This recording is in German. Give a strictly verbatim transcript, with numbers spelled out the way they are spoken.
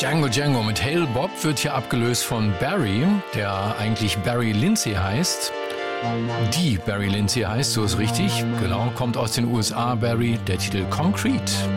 Django Django mit Hail Bob wird hier abgelöst von Barry, der eigentlich Barry Lindsay heißt. Die Barry Lindsay heißt, so ist richtig. Genau, kommt aus den U S A, Barry, der Titel Concrete.